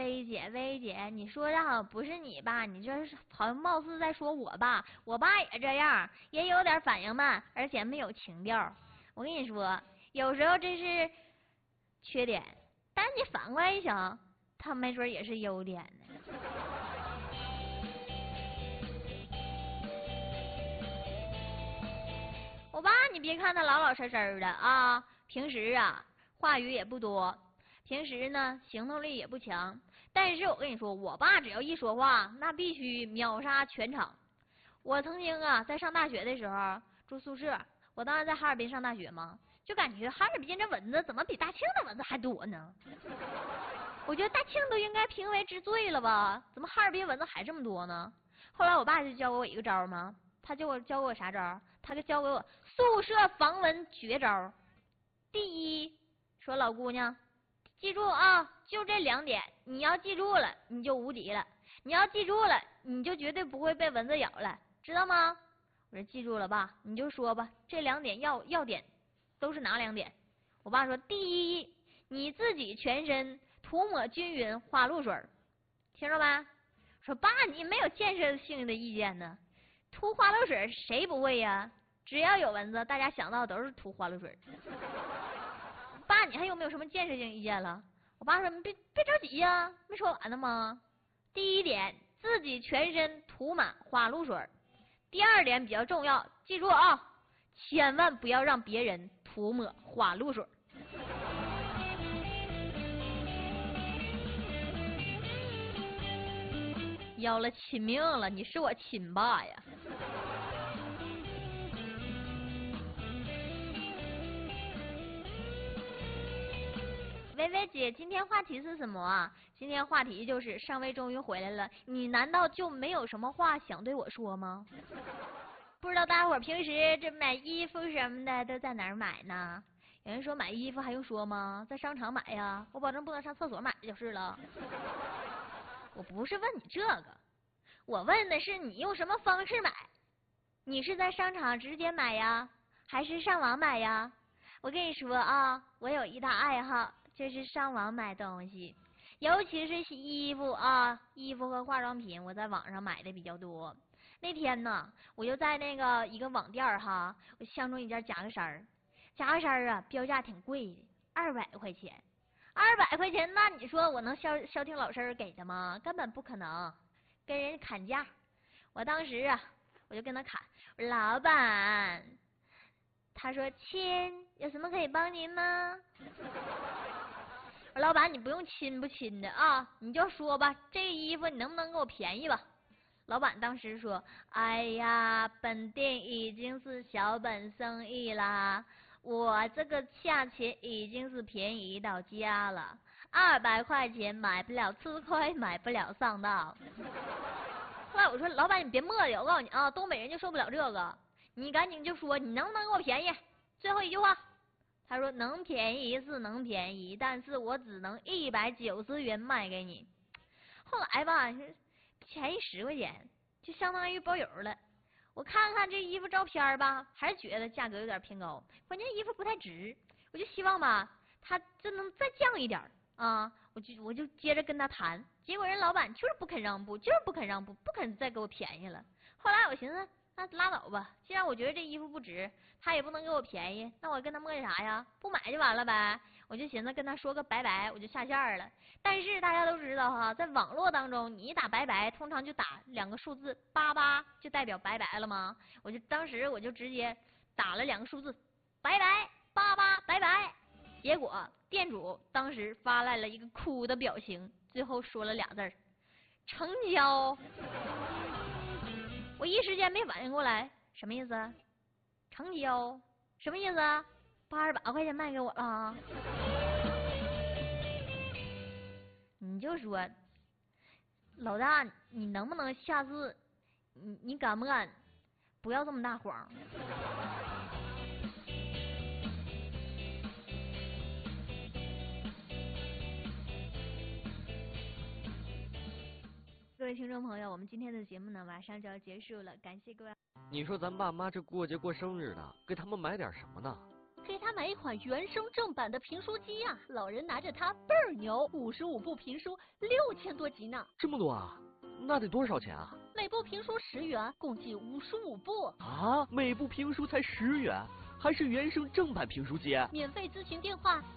薇姐，薇姐，你说的好像不是你吧？你这是好像貌似在说我爸，我爸也这样，也有点反应慢，而且没有情调。我跟你说，有时候这是缺点，但你反过来一想，他没准也是优点呢。我爸，你别看他老老实实的啊，平时啊话语也不多，平时呢行动力也不强。但是我跟你说，我爸只要一说话，那必须秒杀全场。我曾经啊在上大学的时候住宿舍，我当时在哈尔滨上大学嘛，就感觉哈尔滨这蚊子怎么比大庆的蚊子还多呢？我觉得大庆都应该评为之最了吧，怎么哈尔滨蚊子还这么多呢？后来我爸就教给我一个招嘛，他教给我啥招？他就教给我宿舍防蚊绝招。第一，说老姑娘，记住啊，就这2点，你要记住了，你就无敌了。你要记住了，你就绝对不会被蚊子咬了，知道吗？我说记住了爸，你就说吧，这2点要点都是哪2点？我爸说，第一，你自己全身涂抹均匀花露水，听着没？说爸，你没有建设性的意见呢。涂花露水谁不会呀？只要有蚊子，大家想到都是涂花露水。爸，你还有没有什么建设性意见了？我爸说，你别着急呀，没说完呢吗？第一点，自己全身涂满花露水。第2点比较重要，记住啊，千万不要让别人涂抹花露水。要了亲命了，你是我亲爸呀！薇薇姐，今天话题是什么啊？今天话题就是尚薇终于回来了，你难道就没有什么话想对我说吗？不知道大伙平时这买衣服什么的都在哪儿买呢？有人说买衣服还用说吗？在商场买呀，我保证不能上厕所买就是了。我不是问你这个，我问的是你用什么方式买？你是在商场直接买呀，还是上网买呀？我跟你说啊，我有一大爱好，就是上网买东西，尤其是衣服啊，衣服和化妆品，我在网上买的比较多。那天呢，我就在那个一个网店哈，我相中一件夹克衫啊，标价挺贵的，200块钱。200块钱，那你说我能消停老身给的吗？根本不可能，跟人家砍价。我当时啊，我就跟他砍，我说老板，他说亲，有什么可以帮您吗？我说老板，你不用亲不亲的啊，你就说吧，这衣服你能不能给我便宜吧？老板当时说，哎呀，本店已经是小本生意啦，我这个价钱已经是便宜到家了，200块钱买不了吃亏，买不了上当。后来我说，老板你别磨叽，我告诉你啊，东北人就受不了这个，你赶紧就说你能不能给我便宜？最后一句话，他说能便宜是能便宜，但是我只能190元卖给你。后来吧，便宜10块钱，就相当于包邮了。我看看这衣服照片吧，还是觉得价格有点偏高，关键衣服不太值。我就希望吧，他这能再降一点啊！我就接着跟他谈，结果人老板就是不肯让步，就是不肯让步，不肯再给我便宜了。后来我寻思，那拉倒吧，既然我觉得这衣服不值，他也不能给我便宜，那我跟他磨叽啥呀？不买就完了呗。我就寻思跟他说个拜拜，我就下线了。但是大家都知道哈，在网络当中，你一打拜拜，通常就打2个数字88，就代表拜拜了吗？当时我就直接打了2个数字，拜拜88拜拜。结果店主当时发来了一个哭的表情，最后说了2字儿：成交。我一时间没反应过来，什么意思？成交什么意思？88块钱卖给我了。你就说，老大，你能不能下次，你敢不敢不要这么大谎？各位听众朋友，我们今天的节目呢，马上就要结束了，感谢各位。 你说咱爸妈这过节过生日的，给他们买点什么呢？ 给他买一款原声正版的评书机呀，老人拿着它倍儿牛，55部评书6000多集呢。 这么多啊？那得多少钱啊？ 每部评书10元，共计55部。 啊，每部评书才10元，还是原声正版评书机？ 免费咨询电话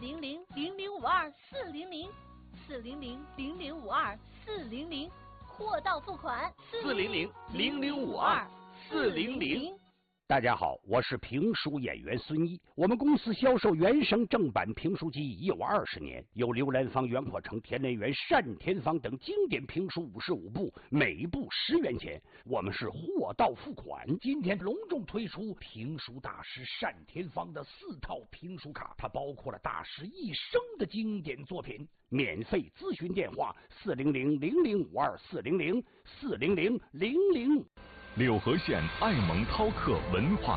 400-0052-400，400-0052-400，货到付款 400-0052-400。 大家好，我是评书演员孙一。我们公司销售原声正版评书机已有20年，有刘兰芳、袁阔成、田连元、单田芳等经典评书55部，每部10元钱。我们是货到付款。今天隆重推出评书大师单田芳的4套评书卡，它包括了大师一生的经典作品。免费咨询电话400-0052-400，400-00。 六合县爱蒙饕客文化